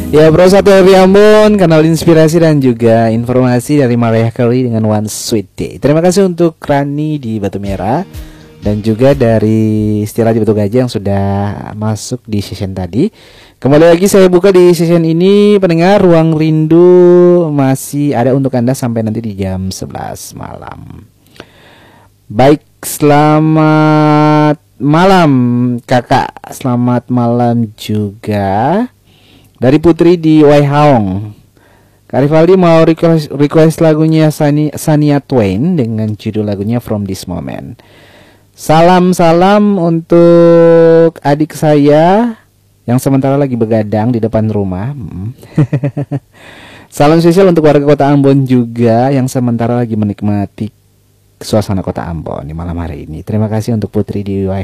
Ya, Bro Satu dari Ambon, kanal inspirasi dan juga informasi dari Mariah Carey dengan One Sweet Day. Terima kasih untuk Rani di Batu Merah dan juga dari Stella di Batu Gajah yang sudah masuk di session tadi. Kembali lagi saya buka di session ini, pendengar, Ruang Rindu masih ada untuk Anda sampai nanti di jam 11 malam. Baik, selamat malam kakak, selamat malam juga dari Putri di Waihaong. Kak Rivaldi mau request lagunya Shania Twain dengan judul lagunya From This Moment. Salam-salam untuk adik saya yang sementara lagi begadang di depan rumah. Salam spesial untuk warga kota Ambon juga yang sementara lagi menikmati suasana kota Ambon di malam hari ini. Terima kasih untuk Putri di